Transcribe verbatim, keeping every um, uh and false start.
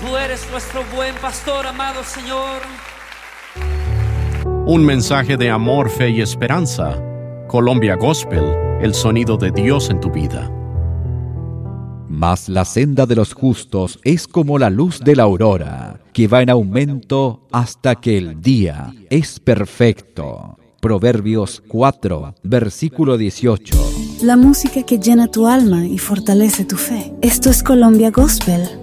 Tú eres nuestro buen pastor, amado Señor. Un mensaje de amor, fe y esperanza. Colombia Gospel, el sonido de Dios en tu vida. Mas la senda de los justos es como la luz de la aurora, que va en aumento hasta que el día es perfecto. Proverbios cuatro, versículo dieciocho. La música que llena tu alma y fortalece tu fe. Esto es Colombia Gospel.